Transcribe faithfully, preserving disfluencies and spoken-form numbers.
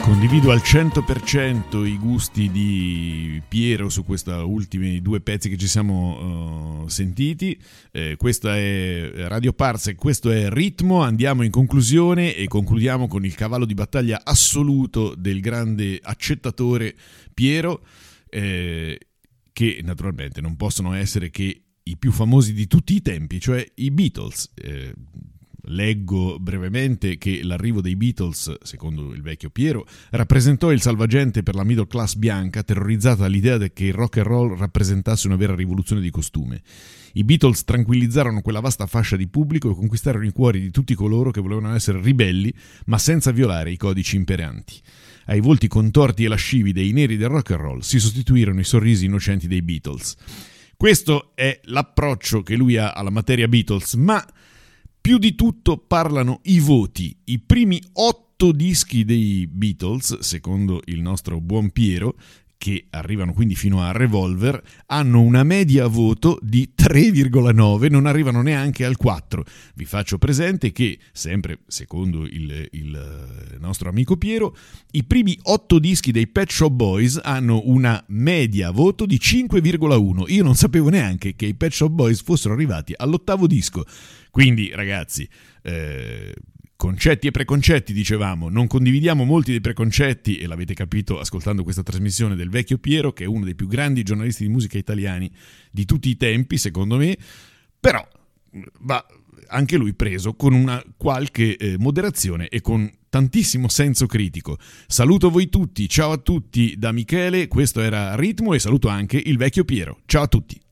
Condivido al cento per cento i gusti di Piero su questi ultimi due pezzi che ci siamo uh, sentiti. Eh, questa è Radio Parsec, questo è Ritmo. Andiamo in conclusione e concludiamo con il cavallo di battaglia assoluto del grande accettatore Piero, eh, che naturalmente non possono essere che i più famosi di tutti i tempi, cioè i Beatles. Eh, Leggo brevemente che l'arrivo dei Beatles, secondo il vecchio Piero, rappresentò il salvagente per la middle class bianca terrorizzata dall'idea che il rock and roll rappresentasse una vera rivoluzione di costume. I Beatles tranquillizzarono quella vasta fascia di pubblico e conquistarono i cuori di tutti coloro che volevano essere ribelli, ma senza violare i codici imperanti. Ai volti contorti e lascivi dei neri del rock and roll si sostituirono i sorrisi innocenti dei Beatles. Questo è l'approccio che lui ha alla materia Beatles, ma più di tutto parlano i voti. I primi otto dischi dei Beatles, secondo il nostro buon Piero, che arrivano quindi fino a Revolver, hanno una media voto di tre virgola nove, non arrivano neanche al quattro. Vi faccio presente che, sempre secondo il, il nostro amico Piero, i primi otto dischi dei Pet Shop Boys hanno una media voto di cinque virgola uno. Io non sapevo neanche che i Pet Shop Boys fossero arrivati all'ottavo disco. Quindi, ragazzi, eh, concetti e preconcetti, dicevamo, non condividiamo molti dei preconcetti, e l'avete capito ascoltando questa trasmissione del vecchio Piero, che è uno dei più grandi giornalisti di musica italiani di tutti i tempi, secondo me, però va anche lui preso con una qualche eh, moderazione e con tantissimo senso critico. Saluto voi tutti, ciao a tutti da Michele, questo era Ritmo, e saluto anche il vecchio Piero. Ciao a tutti.